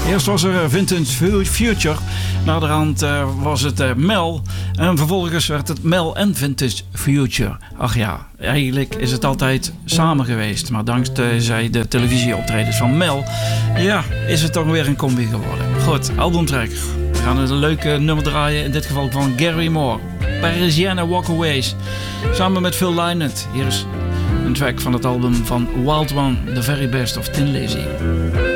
Eerst was er Vintage Future. Naderhand was het Mel. En vervolgens werd het Mel en Vintage Future. Ach ja, eigenlijk is het altijd samen geweest. Maar dankzij de televisieoptredens van Mel... ja, is het toch weer een combi geworden. Goed, albumtracker. We gaan een leuke nummer draaien. In dit geval van Gary Moore. Parisienne Walkaways. Samen met Phil Lynott. Hier is een track van het album van Wild One. The Very Best of Tin Lizzy.